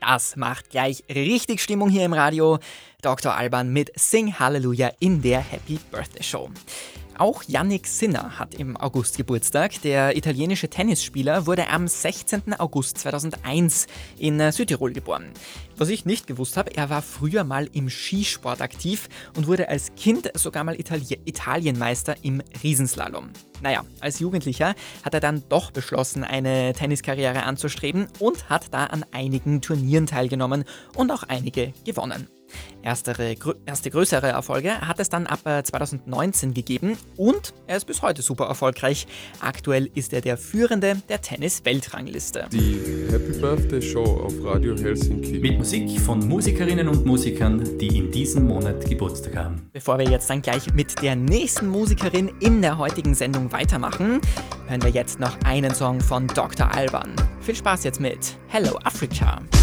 Das macht gleich richtig Stimmung hier im Radio. Dr. Alban mit Sing Hallelujah in der Happy Birthday Show. Auch Jannik Sinner hat im August Geburtstag. Der italienische Tennisspieler wurde am 16. August 2001 in Südtirol geboren. Was ich nicht gewusst habe, er war früher mal im Skisport aktiv und wurde als Kind sogar mal Italienmeister im Riesenslalom. Naja, als Jugendlicher hat er dann doch beschlossen, eine Tenniskarriere anzustreben und hat da an einigen Turnieren teilgenommen und auch einige gewonnen. Erste größere Erfolge hat es dann ab 2019 gegeben und er ist bis heute super erfolgreich. Aktuell ist er der Führende der Tennis-Weltrangliste. Die Happy Birthday Show auf Radio Helsinki. Mit Musik von Musikerinnen und Musikern, die in diesem Monat Geburtstag haben. Bevor wir jetzt dann gleich mit der nächsten Musikerin in der heutigen Sendung weitermachen, hören wir jetzt noch einen Song von Dr. Alban. Viel Spaß jetzt mit Hello Africa.